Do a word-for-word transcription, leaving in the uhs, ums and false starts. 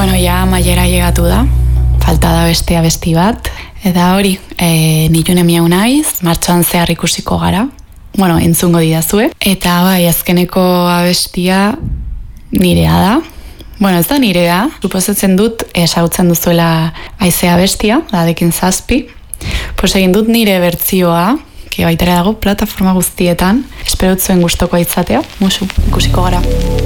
Bueno, ja maiera llegatu da, falta da bestea besti bat, eta hori, e, nilune miau naiz, martxoan zehar ikusiko gara, bueno, entzungo didazue, eta bai, azkeneko abestia nirea da, bueno, ez da nirea, suposatzen dut, esagutzen duzuela aizea bestia, dadekin zazpi, pues egin dut nire bertzioa, que baitara dago plataforma guztietan, espero zuen gustoko izatea, musu, ikusiko gara.